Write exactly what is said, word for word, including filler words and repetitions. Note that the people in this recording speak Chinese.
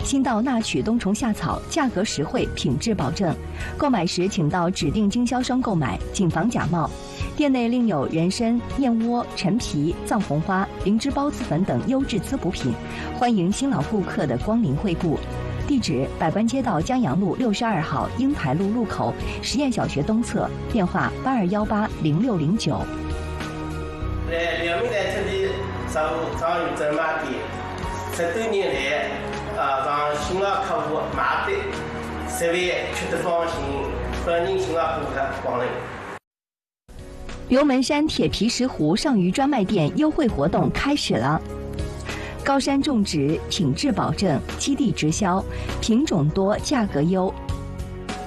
新稻纳曲冬虫夏草，价格实惠，品质保证。购买时请到指定经销商购买，谨防假冒。店内另有人参、燕窝、陈皮、藏红花、灵芝孢子粉等优质滋补品，欢迎新老顾客的光临惠顾。地址：百官街道江阳路六十二号英台路路口实验小学东侧，电话八二幺八零六零九。 在两面台这里上上有这买店，十多年来，啊，让新老客户买的，十万吃得放心，欢迎新老顾客光临。 刘门山铁皮石斛上虞专卖店优惠活动开始了。高山种植，品质保证，基地直销，品种多，价格优，